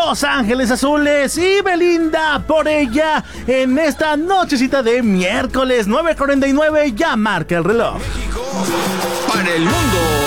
Los Ángeles Azules y Belinda Por Ella en esta nochecita de miércoles 9:49. Ya marca el reloj. México para el mundo.